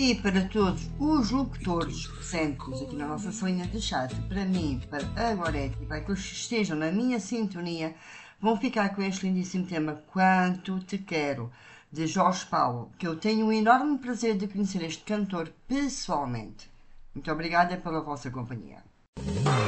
E para todos os locutores presentes aqui na nossa salinha de chat, para mim, para a Gorete e para aqueles que estejam na minha sintonia, vão ficar com este lindíssimo tema Quanto Te Quero, de Jorge Paulo, que eu tenho o enorme prazer de conhecer este cantor pessoalmente. Muito obrigada pela vossa companhia.